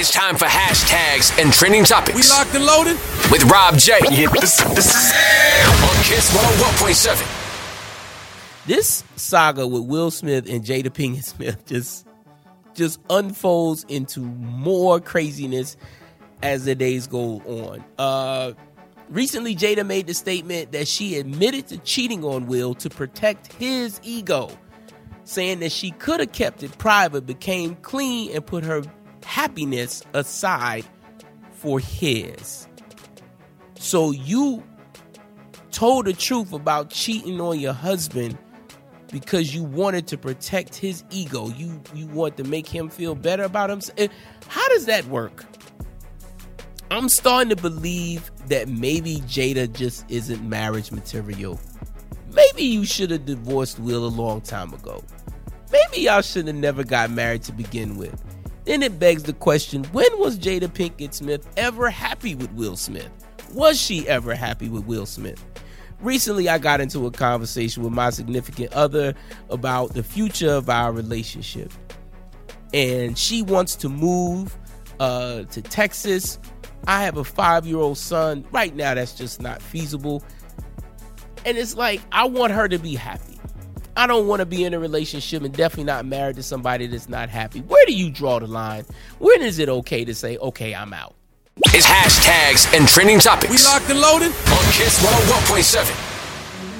It's time for hashtags and trending topics. We locked and loaded with Rob J. Yeah, this is on Kiss 101.7. This saga with Will Smith and Jada Pinkett Smith just unfolds into more craziness as the days go on. Recently, Jada made the statement that she admitted to cheating on Will to protect his ego, saying that she could have kept it private, became clean, and put her happiness aside for his. So you told the truth about cheating on your husband because you wanted to protect his ego. You want to make him feel better about himself. How does that work? I'm starting to believe that maybe Jada just isn't marriage material. Maybe you should have divorced Will a long time ago. Maybe y'all should have never got married to begin with. Then it begs the question, when was Jada Pinkett Smith ever happy with Will Smith? Was she ever happy with Will Smith? Recently, I got into a conversation with my significant other about the future of our relationship. And she wants to move to Texas. I have a 5-year-old son. Right now, that's just not feasible. And it's like, I want her to be happy. I don't want to be in a relationship and definitely not married to somebody that's not happy. Where do you draw the line? When is it okay to say, okay, I'm out? It's hashtags and trending topics. We locked and loaded on Kiss 101.7.